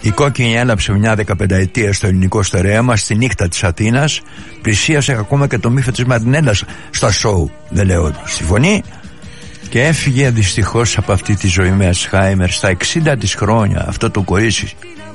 Η κόκκινη έλαψε μια 15ετία στο ελληνικό στερέαμα, στη νύχτα της Αθήνας. Πλησίασε ακόμα και το μύθο της Μαρινέλας στα σοου, δεν λέω στη φωνή. Και έφυγε δυστυχώς από αυτή τη ζωή με Αλτσχάιμερ στα 60 της χρόνια. Αυτό το κορίτσι